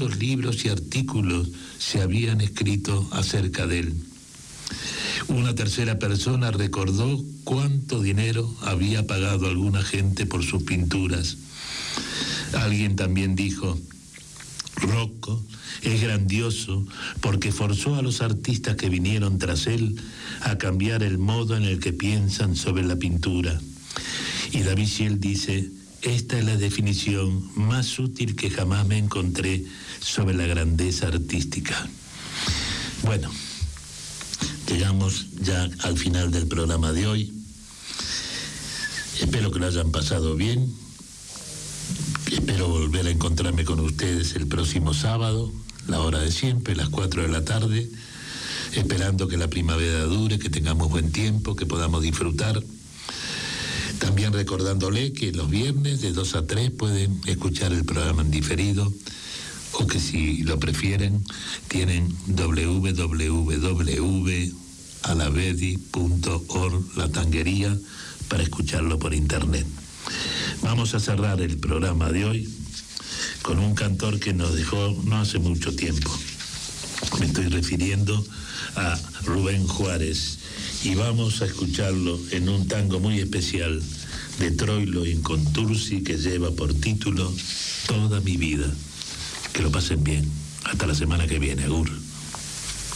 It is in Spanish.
cuántos libros y artículos se habían escrito acerca de él. Una tercera persona recordó cuánto dinero había pagado alguna gente por sus pinturas. Alguien también dijo: Rocco es grandioso porque forzó a los artistas que vinieron tras él a cambiar el modo en el que piensan sobre la pintura. Y David Schill dice: esta es la definición más útil que jamás me encontré sobre la grandeza artística. Bueno, llegamos ya al final del programa de hoy. Espero que lo hayan pasado bien. Espero volver a encontrarme con ustedes el próximo sábado, la hora de siempre, las 4 de la tarde, esperando que la primavera dure, que tengamos buen tiempo, que podamos disfrutar. También recordándole que los viernes de 2 a 3 pueden escuchar el programa en diferido, o que si lo prefieren tienen www.alavedi.org, la tanguería, para escucharlo por internet. Vamos a cerrar el programa de hoy con un cantor que nos dejó no hace mucho tiempo. Me estoy refiriendo a Rubén Juárez, y vamos a escucharlo en un tango muy especial de Troilo Incontursi que lleva por título Toda mi vida. Que lo pasen bien. Hasta la semana que viene. Agur.